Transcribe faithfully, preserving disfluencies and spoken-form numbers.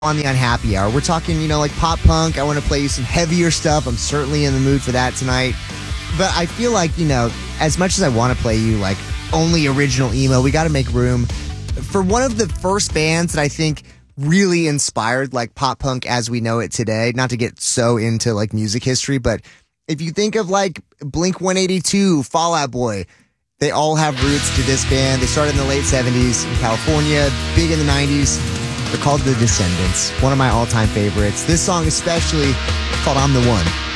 on the Unhappy Hour. We're talking, you know, like pop punk. I want to play you some heavier stuff. I'm certainly in the mood for that tonight. But I feel like, you know, as much as I want to play you like only original emo, we got to make room for one of the first bands that I think really inspired like pop punk as we know it today. Not to get so into like music history, but if you think of like Blink one eighty-two, Fall Out Boy, they all have roots to this band. They started in the late seventies in California, big in the nineties. They're called The Descendants, one of my all-time favorites. This song especially called I'm the One.